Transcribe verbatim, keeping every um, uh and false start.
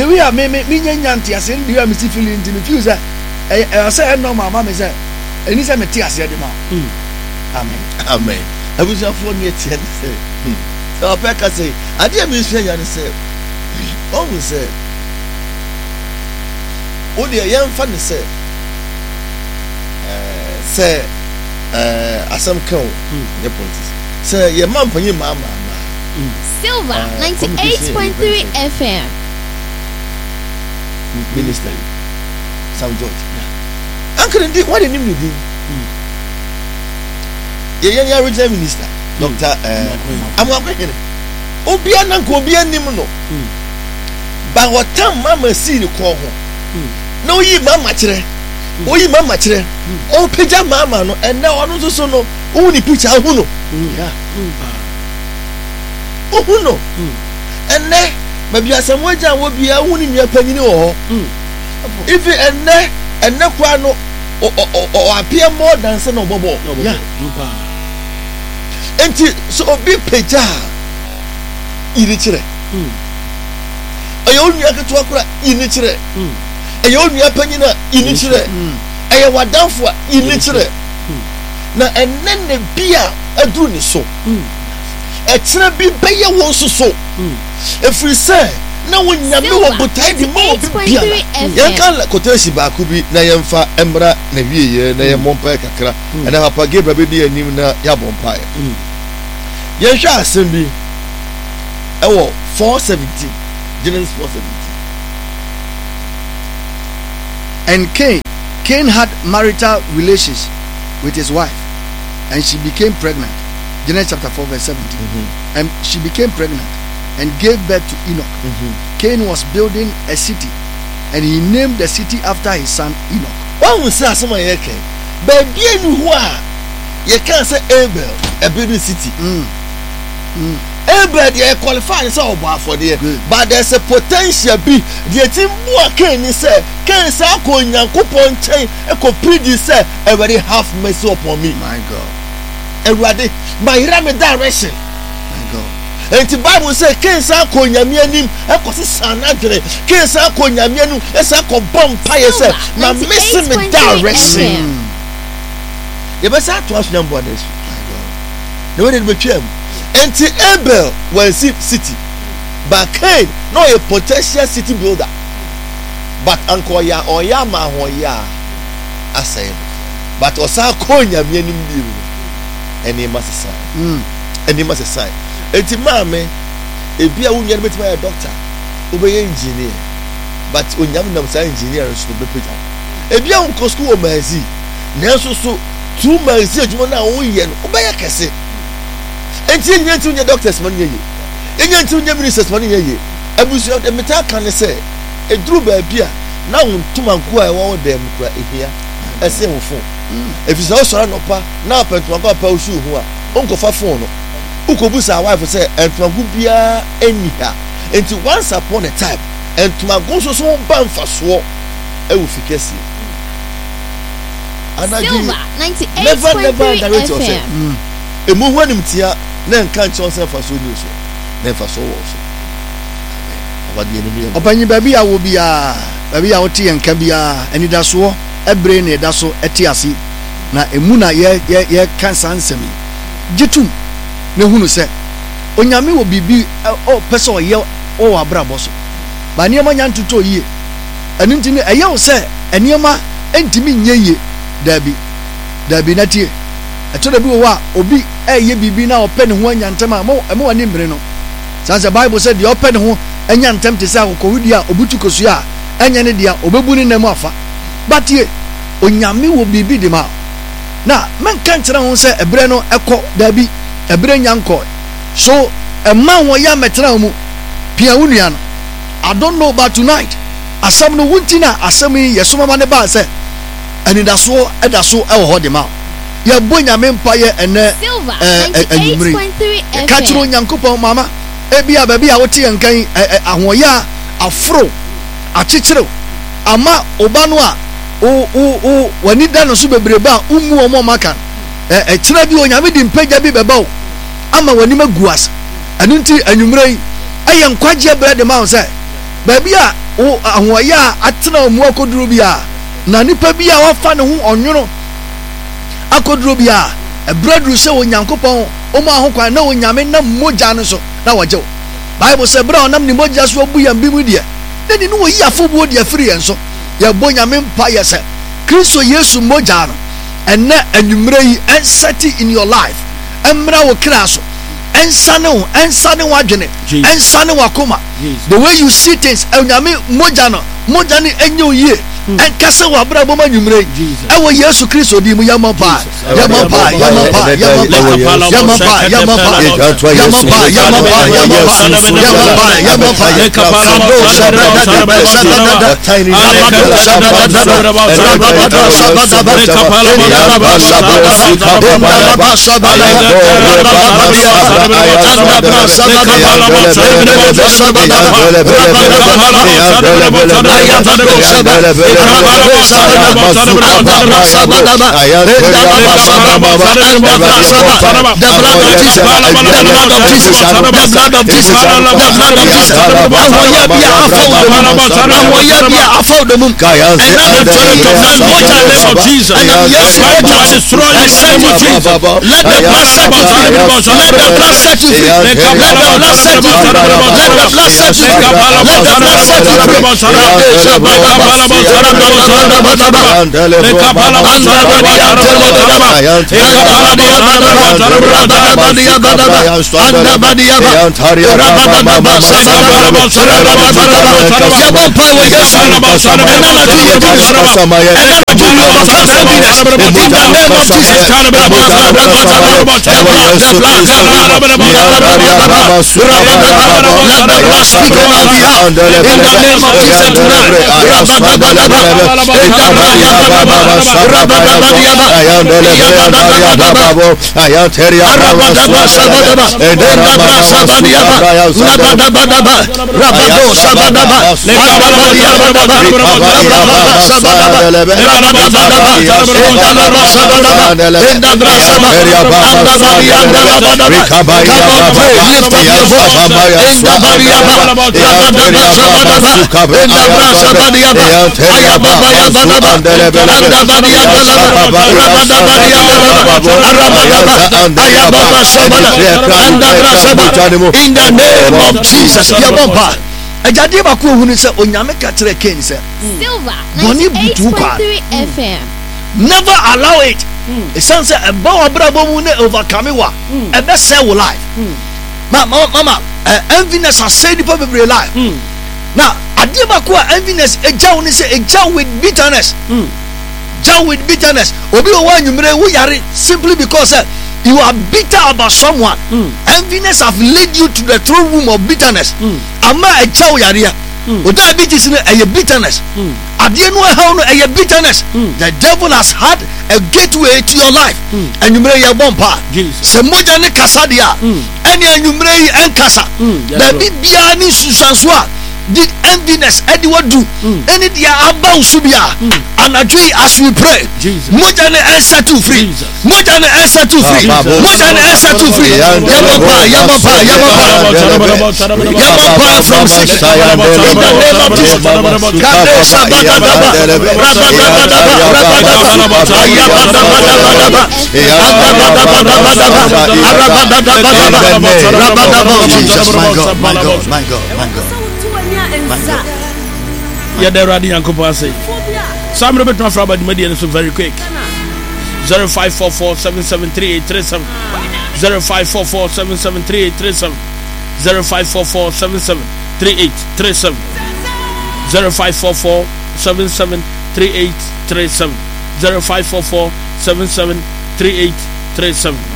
we are me me me nyanti ase ndi we am see feeling in the future eh eh say no mama me say eni say me ti ase de ma amen amen abuja for ne tie say so peka say ade am nsua ya ne say o mu say o de yan fa ne say eh say eh asam kan ne politics say ye man panyi mama Silver ninety-eight point three F M. Minister Sam George. Uncle, what did you do? Yeah, original minister, Doctor I'm going to Obiana Gobia Nimno. But what time Mamma see the call home? No, ye mamma chere. Oh, ye mamma chere. Oh, Peja Mamma, no, and now I also know only picture Uno. Oh no, and there, maybe as some way down will be a woman in your penny or if it and there and no crano or appear more than son of Bobo. Yeah, and so be Peja illiterate. I only have to talk illiterate. I only have penny illiterate. I have down for illiterate. Now, and then the beer a doing so. Etra bi beye won soso efri say na wonya me wo botai di mo bia ya kan koteshi ba ku bi na yemfa emra na wieye na yem mompa kakra na papa Gabriel be di anim na ya bompa ye hwa asem bi ewo four seventeen Genesis four seventeen. And Cain Cain had marital relations with his wife and she became pregnant. Genesis chapter four verse seventeen. Mm-hmm. And she became pregnant and gave birth to Enoch. Mm-hmm. Cain was building a city and he named the city after his son Enoch. One will say someone here came, but bien you can't say Abel a building city. Mm. Mm. Abel they qualify as all for there, but there's a potential be the team more Cain say Cain say I could yankupon chain I could predict say everybody have mercy upon me. My God. Everybody, my rame direction. My God. And the Bible says, "Can't say konyamianim, ekosi sanadre. Can't say konyamianu, esa ko bompire say, na missing me direction." You better to ask them about this. My God. The way they became, and the Abel was city, but Cain no a potential city builder. But uncle ya oya ma hoya, I say, but osa konyamianim biru. And he must sign. Mm. And he must sign. Eti mame, ebi a wunya beti my doctor, obey engineer. But unyam nam say engineer so be peta. Ebi a unko school o mazi. Nanso so two mazi adwuma na wo ye no, obey akese. Enti enya nti unya doctors man ye. Enya nti unya ministers man ye ye. Abusu e meta kan say, eduru ba bia na untuma nko a wo dem kura ehia. Ese wo fo. If you say sorry no pa na pentu aka pa usu hu a onko fa phone no ukobu sa wife say entuagu bia eniha enti once upon a time entuagu so so ba mfaso e wo fikesi Silver ninety-eight point three F M. Emu hu animtia na nka nche on say faso ni so na faso wo so abadi eni bi opanyi ba bia wo bia ba bia wo tie nka bia eni da so ebre ne da so etiasi na emu na ye ye ye kansa nsemi gitum ne hunu se onyame wo bibi o pese o ye o abrabo so ba niema nya ntuto yie enu ntini eye wo se eniema entimi nyeye dabi dabi na tie eto da bi wo a obi eye bibi na ope ne ho anya ntema mo emo wani mbre no sanse bible said the ope ne ho anya ntem te se akokowudi a obutu kosu a anya ne dia obebu ne namu afa batie onyame wo bibi de ma na men kan kire ho se ebre no ekọ dabi ebre nyanko so emma wo ya metra mu pia wunua no I don't know about tonight asam no wuntina asam yi yesoma ma ne ba se anidaso edaso e wo ho de ma ya bonyame mpa ye ene ninety-eight point three F M ka kire onyankopon mama ebia ba bia wote yankan ahoya afro akikire ama oba no a o o o wani da no so bebreba umu omo maka eh eh kire bi onyame di mpagya bi beba o ama wani maguas anu nti anwumrei aye nkwaje brede ma o say ba bia wo ahoyɛ a atena mu akoduro bi a na nipa bi a wafa ne ho onwono akoduro bi a ebraduru sɛ onyankopɔn o ma ho kwan na onyame na mogya no so na wɔgyew Bible sɛ bra onam ne mogya so abu yam bi mu de na ni no yi afobuo de afiri yɛn so yɛ bo nyame mpa yɛ sɛ Kristo Yesu mogya no ɛnɛ anwummerɛ yi ɛnsɛte in your life ɛmmra wo kra so ɛnsane wo ɛnsane wo adwene ɛnsane wo akoma the way you see things onyame mogya no mogya no ɛnyɛ wo yie ɛnkasa wo abra bɔ ma anwummerɛ yi ɛwɔ Yesu Kristo di mu yɛmɔ paa yɛmɔ paa yɛmɔ paa yɛmɔ paa yɛmɔ paa yɛmɔ paa yɛmɔ paa yɛmɔ paa yɛmɔ paa yɛmɔ paa yɛmɔ paa sado sabada sabada sabada sabada in the name of Jesus. Ejade ba ko hunu se onyame ka kire Cain se Silver ninety-eight point three F M. Never allow it. It sounds say e ba obrabo mu ne overcome wa e be say wo life. Mama mama enviness has said people be life. Now ade ba ko enviness ejaw ni se ejaw with bitterness. Jaw with bitterness. Obi o wa nwumre wo yare simply because uh, you are bitter about someone. Mm. Enviness have led you to the throne room of bitterness. Ama echa oyaria. O diabetes no a bitterness. Ade no how no a bitterness. The devil has had a gateway to your life. And you may bomba. Se moja ne kasa dia. Any anwumre yi enkasa. Da bibia ni susanswa. Did enviness anyone do any dia aba usubia anadwi as we pray moja ne answer to free moja ne answer to free moja ne answer to free yamapa yamapa yamapa yamapa from sick in the name of Jesus kade sabada my God my God my God yeah, they're ready and say. Some of the from the media is very quick. Zero five four four seven seven three eight three seven. Zero five four four seven seven three eight three seven. Zero five four four seven seven three eight three seven. Zero five four four seven seven three eight three seven. Zero five four four seven seven three eight three seven.